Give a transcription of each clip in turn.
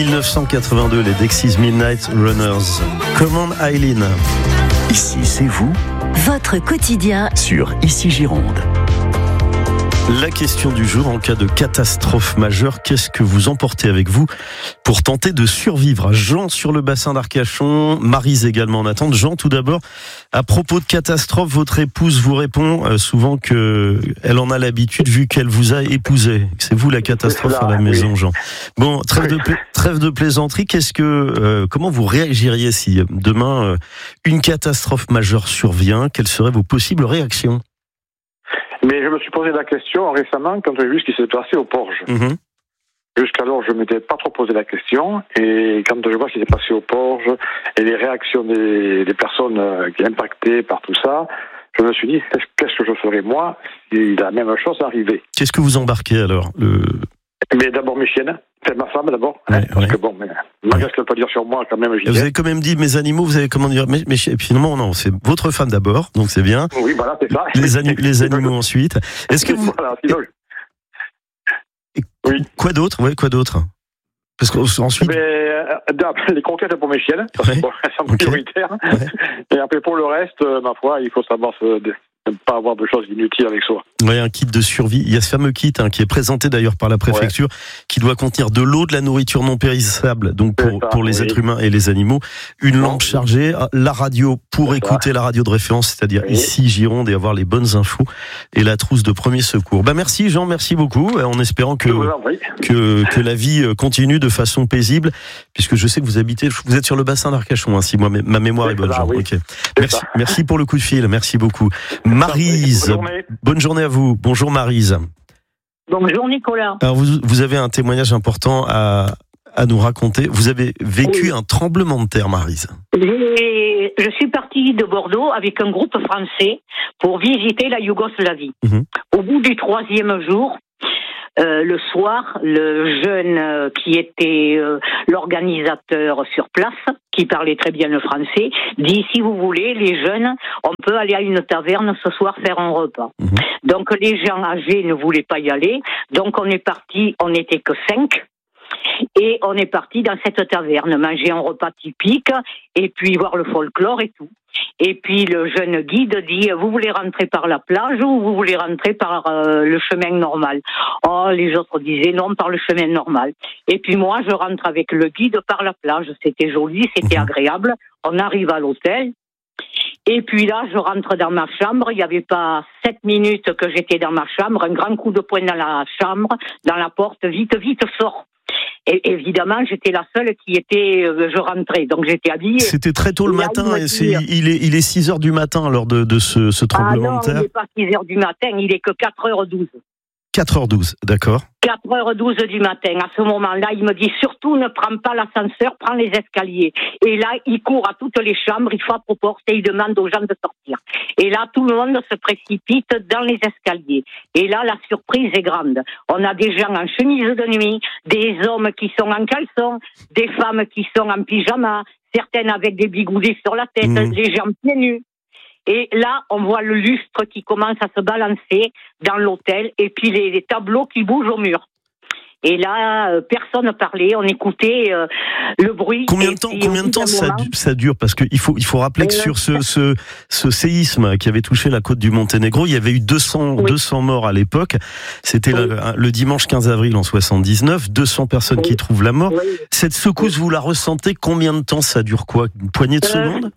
1982, les Dexys Midnight Runners. Commande Eileen. Ici, c'est vous. Votre quotidien Sur Ici Gironde. La question du jour, en cas de catastrophe majeure, qu'est-ce que vous emportez avec vous pour tenter de survivre? Jean sur le bassin d'Arcachon, Maryse également en attente. Jean, tout d'abord, à propos de catastrophe, votre épouse vous répond souvent qu'elle en a l'habitude vu qu'elle vous a épousé. C'est vous la catastrophe à la maison, Jean. Bon, trêve de plaisanterie, comment vous réagiriez si demain une catastrophe majeure survient? Quelles seraient vos possibles réactions? Mais je me suis posé la question récemment quand j'ai vu ce qui s'est passé au Porge. Jusqu'alors, je ne m'étais pas trop posé la question. Et quand je vois ce qui s'est passé au Porge et les réactions des personnes qui impactées par tout ça, je me suis dit, qu'est-ce que je ferais moi si la même chose arrivait? Qu'est-ce que vous embarquez alors? Mais d'abord mes chiennes, c'est ma femme d'abord, parce que bon, malgré ce qu'elle peut dire sur moi, quand même, vous avez quand même dit mes animaux, vous avez comment dire, mais finalement non, c'est votre femme d'abord, donc c'est bien. Oui, voilà, c'est ça. Les animaux ensuite. Est-ce que vous... Voilà, sinon... Oui. Quoi d'autre? Ouais, quoi d'autre? Parce qu'ensuite... les croquettes pour mes chiennes, elles sont prioritaires. Et après pour le reste, ma foi, il faut savoir ne pas avoir de choses inutiles avec soi. Oui, un kit de survie. Il y a ce fameux kit qui est présenté d'ailleurs par la préfecture, qui doit contenir de l'eau, de la nourriture non périssable, donc pour les êtres humains et les animaux, une lampe chargée, la radio pour écouter la radio de référence, c'est-à-dire ici Gironde, et avoir les bonnes infos, et la trousse de premier secours. Merci Jean, merci beaucoup, en espérant que la vie continue de façon paisible, puisque je sais que vous êtes sur le bassin d'Arcachon, si ma mémoire est bonne, Jean. Okay. Merci pour le coup de fil, merci beaucoup. Maryse, bonne journée à vous. Bonjour Maryse. Bonjour Nicolas. Alors vous avez un témoignage important à nous raconter. Vous avez vécu un tremblement de terre, Maryse. Je suis partie de Bordeaux avec un groupe français pour visiter la Yougoslavie. Au bout du 3e jour, le soir, le jeune qui était l'organisateur sur place, qui parlait très bien le français, dit si vous voulez, les jeunes, on peut aller à une taverne ce soir faire un repas. Donc les gens âgés ne voulaient pas y aller, donc on est parti, on n'était que 5. Et on est parti dans cette taverne, manger un repas typique, et puis voir le folklore et tout. Et puis le jeune guide dit, vous voulez rentrer par la plage ou vous voulez rentrer par le chemin normal? Oh, les autres disaient non, par le chemin normal. Et puis moi, je rentre avec le guide par la plage. C'était joli, c'était agréable. On arrive à l'hôtel. Et puis là, je rentre dans ma chambre. Il n'y avait pas 7 minutes que j'étais dans ma chambre. Un grand coup de poing dans la chambre, dans la porte. Vite, vite, sors. Et évidemment, j'étais la seule qui était... je rentrais, donc j'étais habillée. C'était très tôt le matin, il est 6h du matin lors de ce tremblement de terre. Non, il n'est pas 6h du matin, il est que 4h12. 4h12, d'accord. 4h12 du matin. À ce moment-là, il me dit surtout ne prends pas l'ascenseur, prends les escaliers. Et là, il court à toutes les chambres, il frappe aux portes et il demande aux gens de sortir. Et là, tout le monde se précipite dans les escaliers. Et là, la surprise est grande. On a des gens en chemise de nuit, des hommes qui sont en caleçon, des femmes qui sont en pyjama, certaines avec des bigoudis sur la tête, des gens pieds nus. Et là, on voit le lustre qui commence à se balancer dans l'hôtel et puis les tableaux qui bougent au mur. Et là, personne ne parlait, on écoutait le bruit. Combien de temps ça dure? Parce qu'il faut rappeler que sur ce séisme qui avait touché la côte du Monténégro, il y avait eu 200 morts à l'époque. C'était le dimanche 15 avril en 79, 200 personnes qui trouvent la mort. Cette secousse, vous la ressentez? Combien de temps ça dure? Quoi? Une poignée de secondes?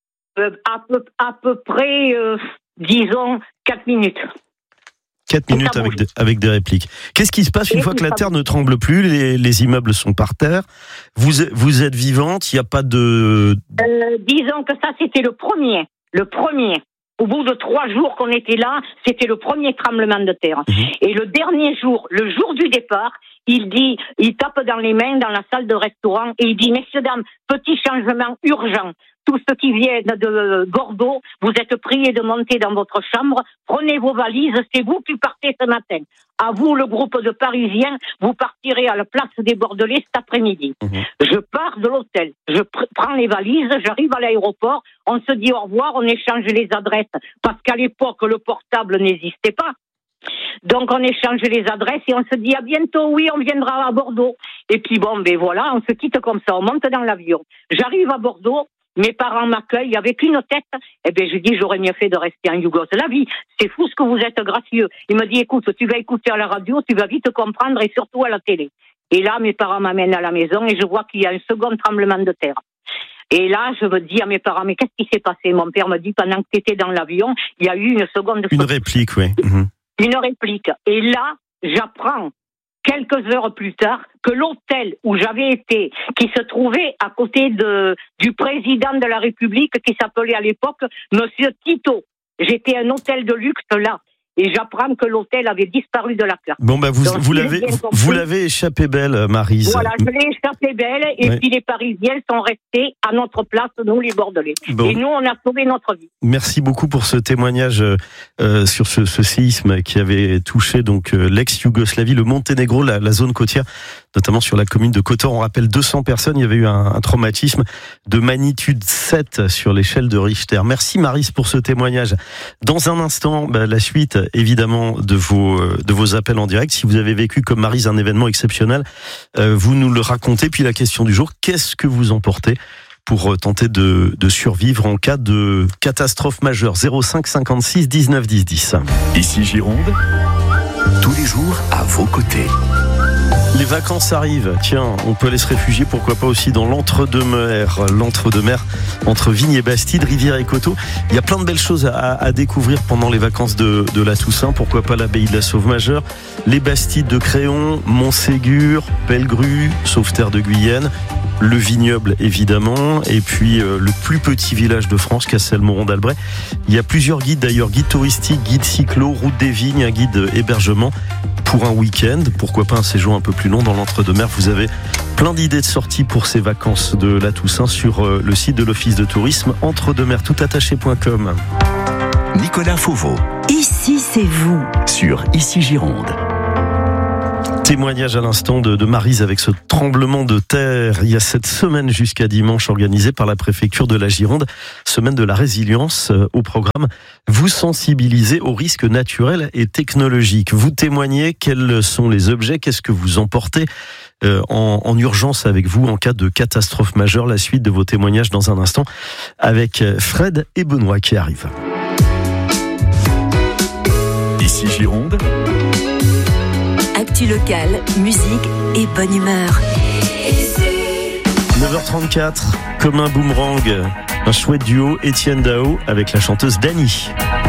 À peu près, disons, 4 minutes. 4 minutes avec des répliques. Qu'est-ce qui se passe une fois que la terre ne tremble plus, les immeubles sont par terre, vous êtes vivante, il n'y a pas de... disons que ça, c'était le premier. Au bout de 3 jours qu'on était là, c'était le premier tremblement de terre. Et le dernier jour, le jour du départ, il tape dans les mains dans la salle de restaurant et il dit, messieurs, dames, petit changement urgent. Tous ceux qui viennent de Bordeaux, vous êtes priés de monter dans votre chambre, prenez vos valises, c'est vous qui partez ce matin. À vous, le groupe de Parisiens, vous partirez à la place des Bordelais cet après-midi. Je pars de l'hôtel, je prends les valises, j'arrive à l'aéroport, on se dit au revoir, on échange les adresses, parce qu'à l'époque, le portable n'existait pas. Donc on échange les adresses et on se dit à bientôt, oui, on viendra à Bordeaux. Et puis bon, ben voilà, on se quitte comme ça, on monte dans l'avion. J'arrive à Bordeaux, mes parents m'accueillent avec une tête. Eh ben je dis, j'aurais mieux fait de rester en Yougoslavie. C'est fou ce que vous êtes gracieux. Il me dit, écoute, tu vas écouter à la radio, tu vas vite comprendre et surtout à la télé. Et là, mes parents m'amènent à la maison et je vois qu'il y a un second tremblement de terre. Et là, je me dis à mes parents, mais qu'est-ce qui s'est passé? Mon père me dit, pendant que tu étais dans l'avion, il y a eu une seconde... Une réplique, oui. Une réplique. Et là, j'apprends, quelques heures plus tard, que l'hôtel où j'avais été, qui se trouvait à côté du président de la République, qui s'appelait à l'époque Monsieur Tito. J'étais un hôtel de luxe là. Et j'apprends que l'hôtel avait disparu de la carte. Bon, vous l'avez échappé belle, Maryse. Voilà, je l'ai échappé belle, et puis les Parisiens sont restés à notre place, nous les Bordelais. Bon. Et nous, on a sauvé notre vie. Merci beaucoup pour ce témoignage sur ce séisme qui avait touché donc l'ex-Yougoslavie, le Monténégro, la zone côtière, notamment sur la commune de Kotor. On rappelle 200 personnes, il y avait eu un traumatisme de magnitude 7 sur l'échelle de Richter. Merci Maryse pour ce témoignage. Dans un instant, la suite évidemment de vos appels en direct. Si vous avez vécu comme Maryse un événement exceptionnel, vous nous le racontez. Puis la question du jour, qu'est-ce que vous emportez pour tenter de survivre en cas de catastrophe majeure? 05 56 19 10 10. Ici Gironde, tous les jours à vos côtés. Les vacances arrivent. Tiens, on peut aller se réfugier, pourquoi pas aussi dans l'entre-deux-mer. L'entre-deux-mer entre Vignes et Bastide, Rivière et Coteaux. Il y a plein de belles choses à découvrir pendant les vacances de la Toussaint. Pourquoi pas l'abbaye de la Sauve-Majeure, les Bastides de Créon, Montségur, Pellegru, Sauveterre de Guyenne, le vignoble évidemment, et puis le plus petit village de France, Castelmoron d'Albret. Il y a plusieurs guides d'ailleurs, guide touristique, guide cyclo, route des vignes, un guide hébergement pour un week-end, pourquoi pas un séjour un peu plus long dans l'entre-deux-mer. Vous avez plein d'idées de sorties pour ces vacances de la Toussaint sur le site de l'Office de tourisme entre-deux-mer-toutattaché.com. Nicolas Fauveau. Ici, c'est vous. Sur Ici Gironde. Témoignage à l'instant de Maryse avec ce tremblement de terre il y a cette semaine jusqu'à dimanche organisé par la préfecture de la Gironde, semaine de la résilience. Au programme, vous sensibilisez aux risques naturels et technologiques. Vous témoignez, quels sont les objets, qu'est-ce que vous emportez en urgence avec vous en cas de catastrophe majeure. La suite de vos témoignages dans un instant avec Fred et Benoît qui arrivent. Ici Gironde. Actu local, musique et bonne humeur. 9h34, comme un boomerang, un chouette duo, Étienne Dao avec la chanteuse Dani.